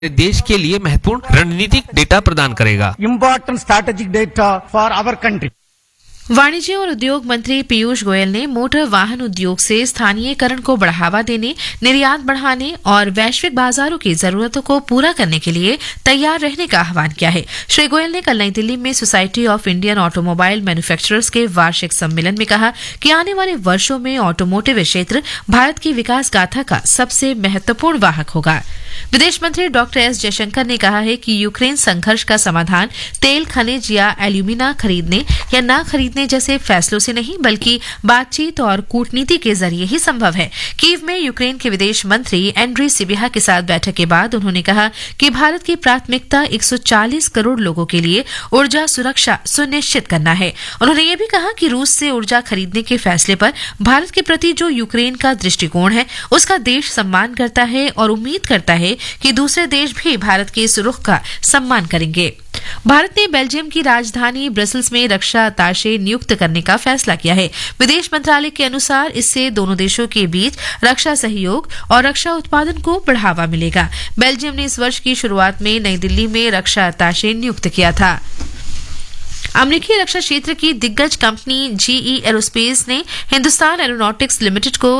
देश के लिए महत्वपूर्ण रणनीतिक डेटा प्रदान करेगा। Important strategic data for our country. वाणिज्य और उद्योग मंत्री पीयूष गोयल ने मोटर वाहन उद्योग से स्थानीयकरण को बढ़ावा देने, निर्यात बढ़ाने और वैश्विक बाजारों की जरूरतों को पूरा करने के लिए तैयार रहने का आह्वान किया है। श्री गोयल ने कल नई दिल्ली में society of Indian automobile manufacturers के वार्षिक सम्मेलन में कहा कि आने वाले वर्षों में ऑटोमोटिव क्षेत्र भारत की विकास गाथा का सबसे महत्वपूर्ण वाहक होगा। विदेश मंत्री डॉक्टर एस जयशंकर ने कहा है कि यूक्रेन संघर्ष का समाधान तेल, खनिज या एल्यूमिना खरीदने या न खरीदने जैसे फैसलों से नहीं बल्कि बातचीत और कूटनीति के जरिए ही संभव है। कीव में यूक्रेन के विदेश मंत्री एंड्री सिबिहा के साथ बैठक के बाद उन्होंने कहा कि भारत की प्राथमिकता 140 करोड़ लोगों के लिए ऊर्जा सुरक्षा सुनिश्चित करना है। उन्होंने ये भी कहा कि रूस से ऊर्जा खरीदने के फैसले पर भारत के प्रति जो यूक्रेन का दृष्टिकोण है उसका देश सम्मान करता है और उम्मीद करता है कि दूसरे देश भी भारत के इस रुख का सम्मान करेंगे। भारत ने बेल्जियम की राजधानी ब्रसल्स में रक्षा अताशे नियुक्त करने का फैसला किया है। विदेश मंत्रालय के अनुसार इससे दोनों देशों के बीच रक्षा सहयोग और रक्षा उत्पादन को बढ़ावा मिलेगा। बेल्जियम ने इस वर्ष की शुरुआत में नई दिल्ली में रक्षा अताशे नियुक्त किया था। अमेरिकी रक्षा क्षेत्र की दिग्गज कंपनी जीई एरोस्पेस ने हिंदुस्तान एरोनॉटिक्स लिमिटेड को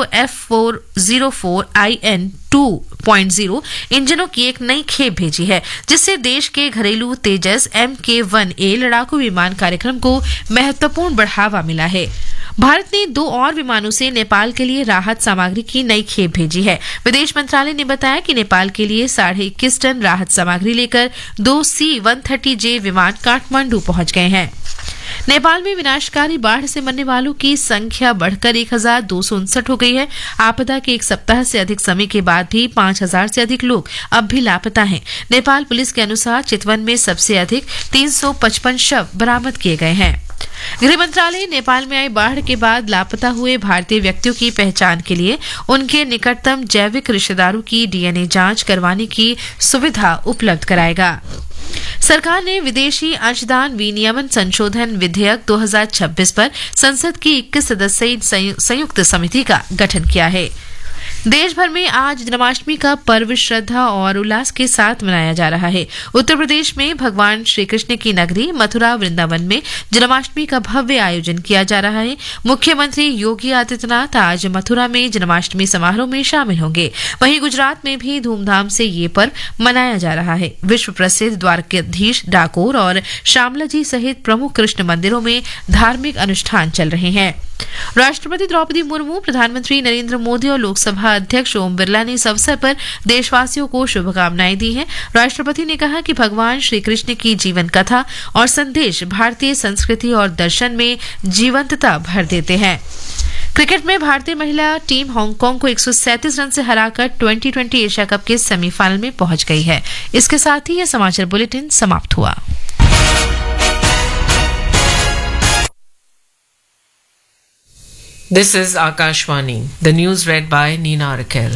F404IN 2.0 इंजनों की एक नई खेप भेजी है, जिससे देश के घरेलू तेजस MK1A लड़ाकू विमान कार्यक्रम को महत्वपूर्ण बढ़ावा मिला है। भारत ने 2 और विमानों से नेपाल के लिए राहत सामग्री की नई खेप भेजी है। विदेश मंत्रालय ने बताया कि नेपाल के लिए 21.5 टन राहत सामग्री लेकर 2 C-130J विमान काठमांडू पहुंच गए हैं। नेपाल में विनाशकारी बाढ़ से मरने वालों की संख्या बढ़कर 1,259 हो गई है। आपदा के एक सप्ताह से अधिक समय के बाद भी 5,000 से अधिक लोग अब भी लापता हैं। नेपाल पुलिस के अनुसार चितवन में सबसे अधिक 355 शव बरामद किए गए हैं। गृह मंत्रालय नेपाल में आई बाढ़ के बाद लापता हुए भारतीय व्यक्तियों की पहचान के लिए उनके निकटतम जैविक रिश्तेदारों की डीएनए जांच करवाने की सुविधा उपलब्ध कराएगा। सरकार ने विदेशी अंशदान विनियमन संशोधन विधेयक 2026 पर संसद की 21 सदस्यीय संयुक्त समिति का गठन किया है। देश भर में आज जन्माष्टमी का पर्व श्रद्धा और उल्लास के साथ मनाया जा रहा है। उत्तर प्रदेश में भगवान श्री कृष्ण की नगरी मथुरा वृंदावन में जन्माष्टमी का भव्य आयोजन किया जा रहा है। मुख्यमंत्री योगी आदित्यनाथ आज मथुरा में जन्माष्टमी समारोह में शामिल होंगे। वहीं गुजरात में भी धूमधाम से ये पर्व मनाया जा रहा है। विश्व प्रसिद्ध द्वारकाधीश डाकोर और श्यामला जी सहित प्रमुख कृष्ण मंदिरों में धार्मिक अनुष्ठान चल रहे हैं। राष्ट्रपति द्रौपदी मुर्मू, प्रधानमंत्री नरेंद्र मोदी और लोकसभा अध्यक्ष ओम बिरला ने इस अवसर पर देशवासियों को शुभकामनाएं दी हैं। राष्ट्रपति ने कहा कि भगवान श्री कृष्ण की जीवन कथा और संदेश भारतीय संस्कृति और दर्शन में जीवंतता भर देते हैं। क्रिकेट में भारतीय महिला टीम हांगकांग को 137 रन से हराकर 2020 एशिया कप के सेमीफाइनल में पहुंच गई है। इसके साथ ही यह समाचार बुलेटिन समाप्त हुआ। This is Akashvani. The news read by Nina Raquel.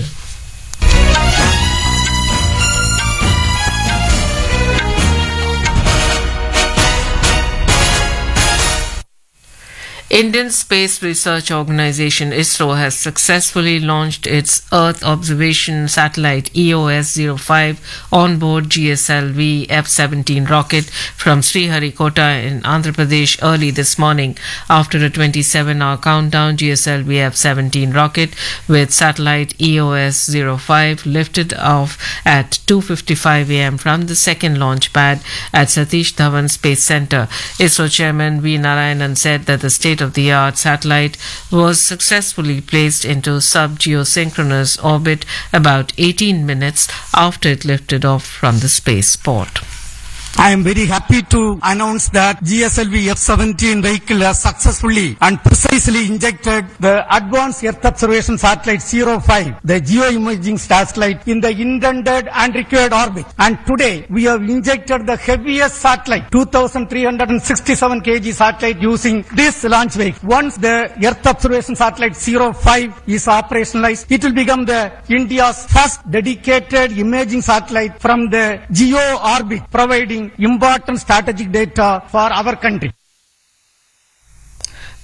Indian Space Research Organisation ISRO has successfully launched its Earth Observation Satellite EOS-05 onboard GSLV F-17 rocket from Sriharikota in Andhra Pradesh early this morning. After a 27-hour countdown, GSLV F-17 rocket with satellite EOS-05 lifted off at 2:55 a.m. from the second launch pad at Satish Dhawan Space Centre. ISRO Chairman V. Narayanan said that the state-of-the-art satellite was successfully placed into sub-geosynchronous orbit about 18 minutes after it lifted off from the spaceport. I am very happy to announce that GSLV F-17 vehicle has successfully and precisely injected the Advanced Earth Observation Satellite 05, the geoimaging satellite, in the intended and required orbit. And today we have injected the heaviest satellite, 2,367 kg satellite, using this launch vehicle. Once the Earth Observation Satellite 05 is operationalized, it will become the India's first dedicated imaging satellite from the geo orbit, providing important strategic data for our country.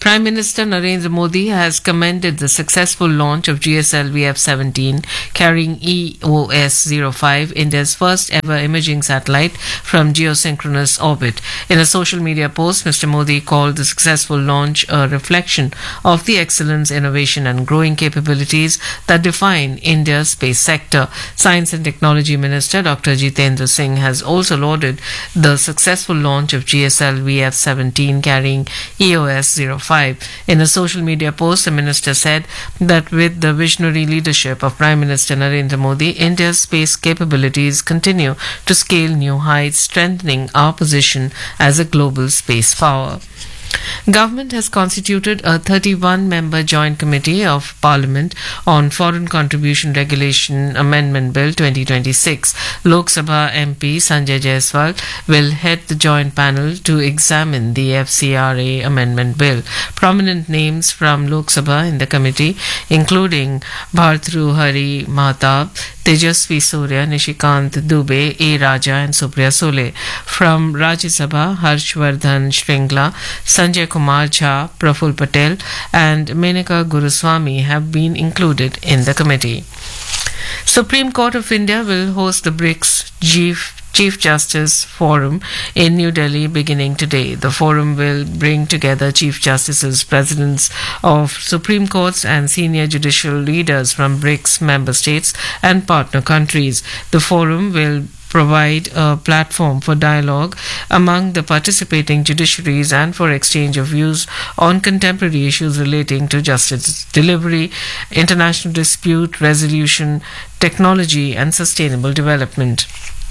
Prime Minister Narendra Modi has commended the successful launch of GSLV F-17 carrying EOS-05, India's first ever imaging satellite from geosynchronous orbit. In a social media post, Mr. Modi called the successful launch a reflection of the excellence, innovation and growing capabilities that define India's space sector. Science and Technology Minister Dr. Jitendra Singh has also lauded the successful launch of GSLV F-17 carrying EOS-05. In a social media post, the minister said that with the visionary leadership of Prime Minister Narendra Modi, India's space capabilities continue to scale new heights, strengthening our position as a global space power. Government has constituted a 31-member joint committee of Parliament on Foreign Contribution Regulation Amendment Bill 2026. Lok Sabha MP Sanjay Jaiswal will head the joint panel to examine the FCRA Amendment Bill. Prominent names from Lok Sabha in the committee, including Bhartruhari Mahtab, Tejasvi Surya, Nishikant Dubey, A. Raja and Supriya Sule. From Rajya Sabha, Harshvardhan Shringla, Sanjay Kumar Jha, Praful Patel and Menaka Guruswamy have been included in the committee. Supreme Court of India will host the BRICS Chief Justice Forum in New Delhi beginning today. The forum will bring together Chief Justices, Presidents of Supreme Courts and senior judicial leaders from BRICS member states and partner countries. The forum will provide a platform for dialogue among the participating judiciaries and for exchange of views on contemporary issues relating to justice delivery, international dispute resolution, technology and sustainable development.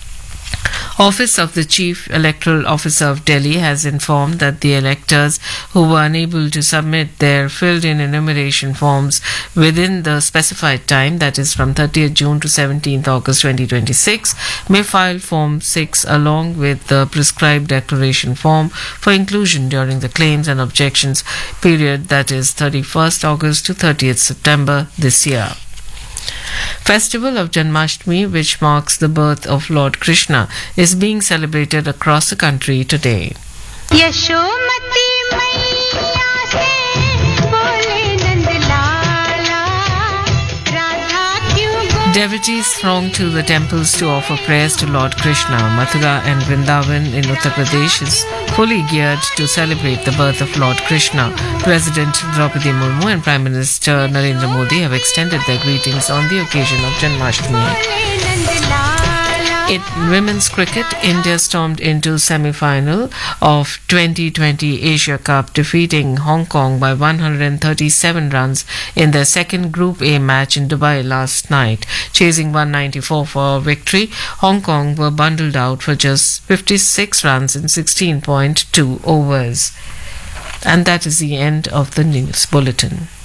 Office of the Chief Electoral Officer of Delhi has informed that the electors who were unable to submit their filled-in enumeration forms within the specified time, that is from 30th June to 17th August 2026, may file Form 6 along with the prescribed declaration form for inclusion during the claims and objections period, that is 31st August to 30th September this year. Festival of Janmashtami, which marks the birth of Lord Krishna, is being celebrated across the country today. Yashomati मैया से बोले नंदलाला राधा क्यों Devotees throng to the temples to offer prayers to Lord Krishna. Mathura and Vrindavan in Uttar Pradesh is fully geared to celebrate the birth of Lord Krishna. President Draupadi Murmu and Prime Minister Narendra Modi have extended their greetings on the occasion of Janmashtami. In women's cricket, India stormed into semi-final of 2020 Asia Cup, defeating Hong Kong by 137 runs in their second Group A match in Dubai last night. Chasing 194 for victory, Hong Kong were bundled out for just 56 runs in 16.2 overs. And that is the end of the news bulletin.